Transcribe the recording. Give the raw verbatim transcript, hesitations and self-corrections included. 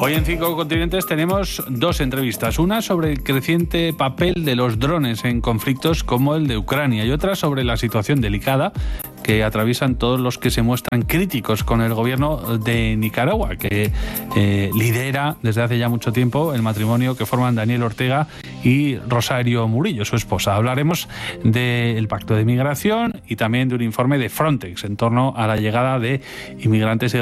Hoy en Cinco Continentes tenemos dos entrevistas. Una sobre el creciente papel de los drones en conflictos como el de Ucrania y otra sobre la situación delicada que atraviesan todos los que se muestran críticos con el gobierno de Nicaragua, que eh, lidera desde hace ya mucho tiempo el matrimonio que forman Daniel Ortega y Rosario Murillo, su esposa. Hablaremos del pacto de migración y también de un informe de Frontex en torno a la llegada de inmigrantes